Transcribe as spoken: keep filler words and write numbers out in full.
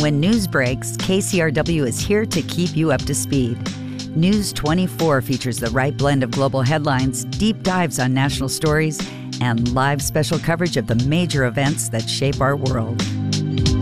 When news breaks, K C R W is here to keep you up to speed. News twenty-four features the right blend of global headlines, deep dives on national stories, and live special coverage of the major events that shape our world.